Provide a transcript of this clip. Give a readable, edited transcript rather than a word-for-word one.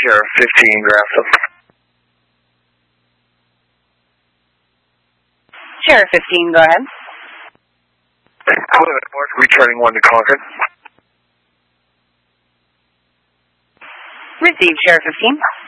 Sheriff 15, Grafton. Sheriff 15, go ahead. North, returning 1 to Concord. Received, Sheriff 15.